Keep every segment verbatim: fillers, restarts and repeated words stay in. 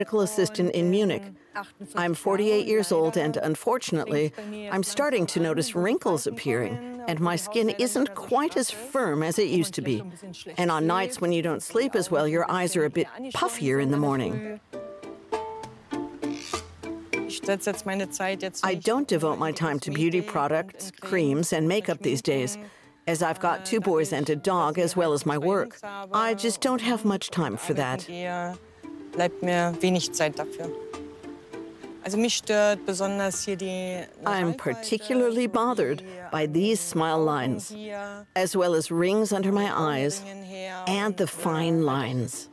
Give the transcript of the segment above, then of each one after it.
medical assistant in Munich. I'm forty-eight years old and, unfortunately, I'm starting to notice wrinkles appearing, and my skin isn't quite as firm as it used to be. And on nights when you don't sleep as well, your eyes are a bit puffier in the morning. I don't devote my time to beauty products, creams, and makeup these days, as I've got two boys and a dog, as well as my work. I just don't have much time for that. I'm particularly bothered by these smile lines, as well as rings under my eyes and the fine lines.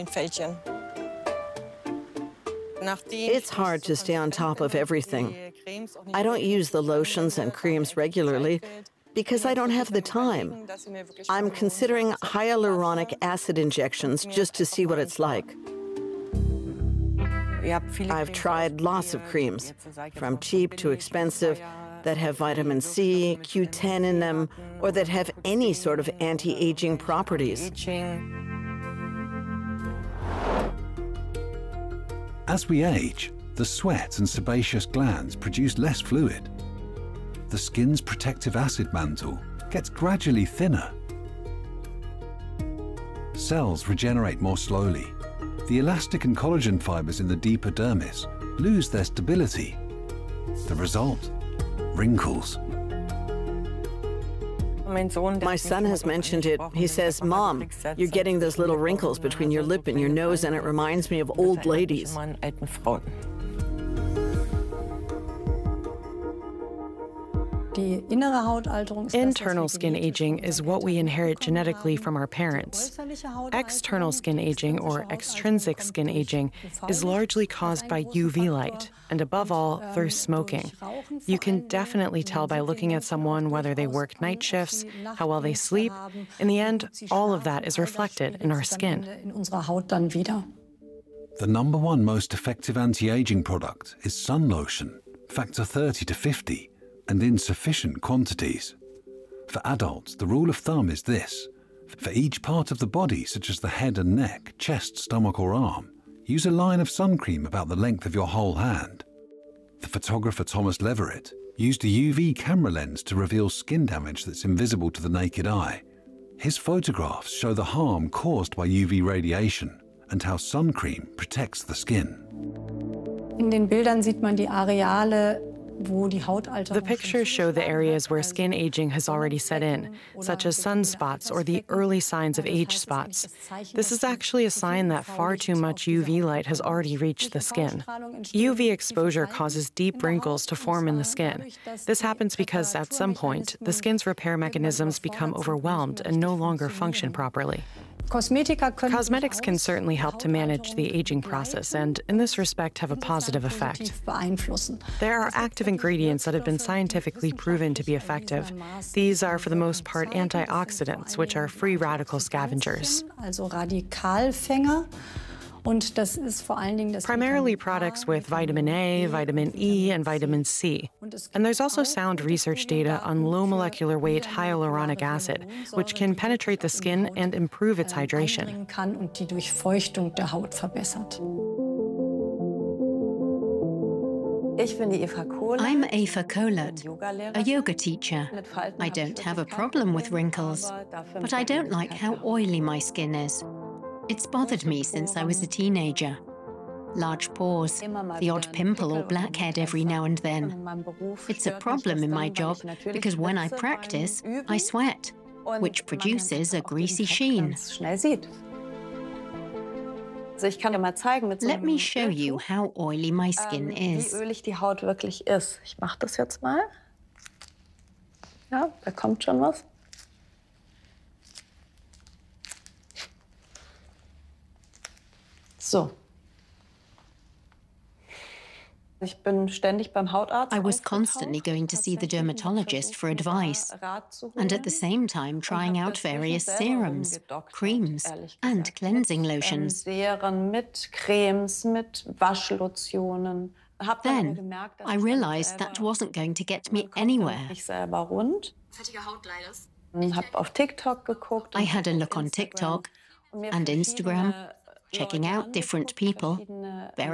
It's hard to stay on top of everything. I don't use the lotions and creams regularly because I don't have the time. I'm considering hyaluronic acid injections just to see what it's like. I've tried lots of creams, from cheap to expensive, that have vitamin C, Q ten in them, or that have any sort of anti-aging properties. As we age, the sweat and sebaceous glands produce less fluid. The skin's protective acid mantle gets gradually thinner. Cells regenerate more slowly. The elastic and collagen fibers in the deeper dermis lose their stability. The result? Wrinkles. My son has mentioned it. He says, "Mom, you're getting those little wrinkles between your lip and your nose, and it reminds me of old ladies." Internal skin aging is what we inherit genetically from our parents. External skin aging, or extrinsic skin aging, is largely caused by U V light, and above all, through smoking. You can definitely tell by looking at someone whether they work night shifts, how well they sleep. In the end, all of that is reflected in our skin. The number one most effective anti-aging product is sun lotion, factor thirty to fifty, and in sufficient quantities. For adults, the rule of thumb is this. For each part of the body, such as the head and neck, chest, stomach or arm, use a line of sun cream about the length of your whole hand. The photographer Thomas Leverett used a U V camera lens to reveal skin damage that's invisible to the naked eye. His photographs show the harm caused by U V radiation and how sun cream protects the skin. In den Bildern sieht man die Areale, the pictures show the areas where skin aging has already set in, such as sunspots or the early signs of age spots. This is actually a sign that far too much U V light has already reached the skin. U V exposure causes deep wrinkles to form in the skin. This happens because, at some point, the skin's repair mechanisms become overwhelmed and no longer function properly. Cosmetics can certainly help to manage the aging process and, in this respect, have a positive effect. There are active ingredients that have been scientifically proven to be effective. These are, for the most part, antioxidants, which are free radical scavengers. Primarily products with vitamin A, vitamin E, and vitamin C. And there's also sound research data on low molecular weight hyaluronic acid, which can penetrate the skin and improve its hydration. I'm Eva Kolat, a yoga teacher. I don't have a problem with wrinkles, but I don't like how oily my skin is. It's bothered me since I was a teenager. Large pores, the odd pimple or blackhead every now and then. It's a problem in my job because when I practice, I sweat, which produces a greasy sheen. Let me show you how oily my skin is. Ich mache das jetzt mal. Ja, da kommt schon was. So. I was constantly going to see the dermatologist for advice, and at the same time trying out various serums, creams, and cleansing lotions. Then, I realized that wasn't going to get me anywhere. I had a look on TikTok and Instagram, checking out different people. Very